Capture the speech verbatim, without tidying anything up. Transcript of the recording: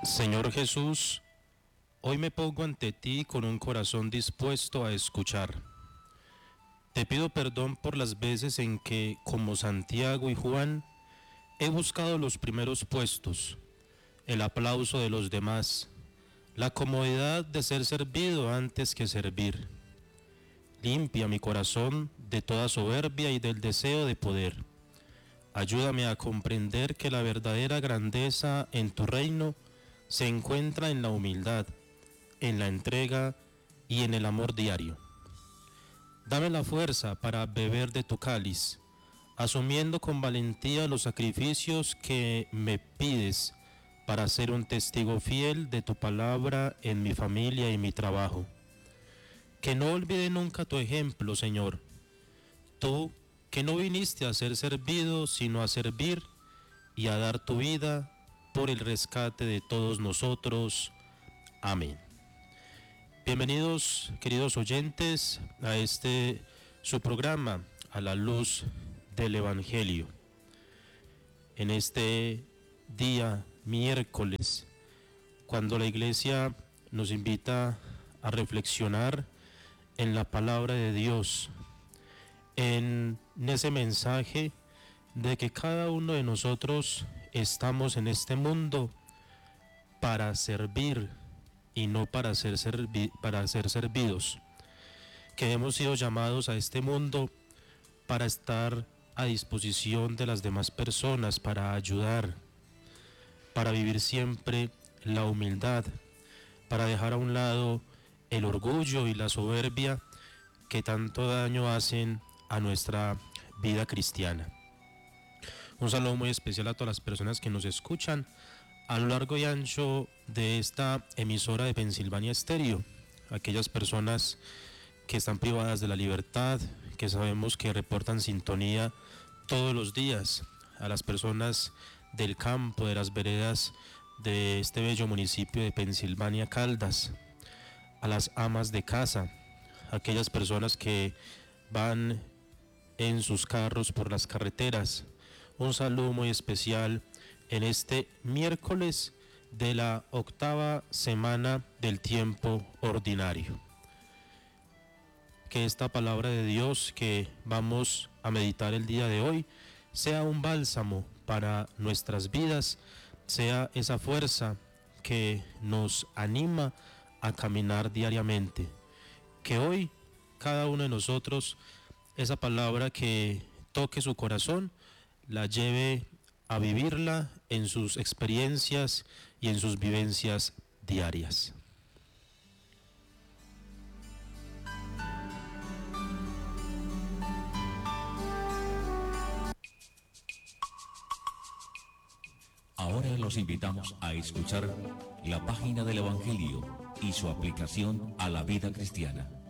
Señor Jesús, hoy me pongo ante ti con un corazón dispuesto a escuchar. Te pido perdón por las veces en que, como Santiago y Juan, he buscado los primeros puestos, el aplauso de los demás, la comodidad de ser servido antes que servir. Limpia mi corazón de toda soberbia y del deseo de poder. Ayúdame a comprender que la verdadera grandeza en tu reino se encuentra en la humildad, en la entrega y en el amor diario. Dame la fuerza para beber de tu cáliz, asumiendo con valentía los sacrificios que me pides para ser un testigo fiel de tu palabra en mi familia y mi trabajo. Que no olvide nunca tu ejemplo, Señor. Tú, que no viniste a ser servido, sino a servir y a dar tu vida por el rescate de todos nosotros. Amén. Bienvenidos, queridos oyentes, a este su programa, A la Luz del Evangelio. En este día miércoles, cuando la Iglesia nos invita a reflexionar en la palabra de Dios, en ese mensaje de que cada uno de nosotros estamos en este mundo para servir y no para ser, servi- para ser servidos, que hemos sido llamados a este mundo para estar a disposición de las demás personas, para ayudar, para vivir siempre la humildad, para dejar a un lado el orgullo y la soberbia que tanto daño hacen a nuestra vida cristiana. Un saludo muy especial a todas las personas que nos escuchan a lo largo y ancho de esta emisora de Pensilvania Estéreo, aquellas personas que están privadas de la libertad, que sabemos que reportan sintonía todos los días, a las personas del campo, de las veredas de este bello municipio de Pensilvania Caldas, a las amas de casa, aquellas personas que van en sus carros por las carreteras. Un saludo muy especial en este miércoles de la octava semana del tiempo ordinario. Que esta palabra de Dios que vamos a meditar el día de hoy sea un bálsamo para nuestras vidas, sea esa fuerza que nos anima a caminar diariamente. Que hoy cada uno de nosotros, esa palabra que toque su corazón, la lleve a vivirla en sus experiencias y en sus vivencias diarias. Ahora los invitamos a escuchar la página del Evangelio y su aplicación a la vida cristiana.